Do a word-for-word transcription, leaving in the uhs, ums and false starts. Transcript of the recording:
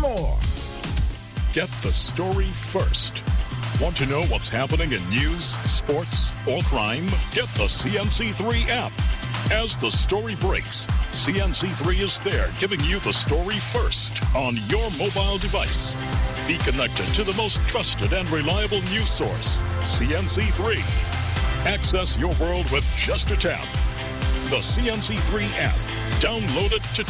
more. Get the story first. Want to know what's happening in news, sports, or crime? Get the C N C three app. As the story breaks, C N C three is there giving you the story first on your mobile device. Be connected to the most trusted and reliable news source, C N C three. Access your world with just a tap. The C N C three app. Download it today.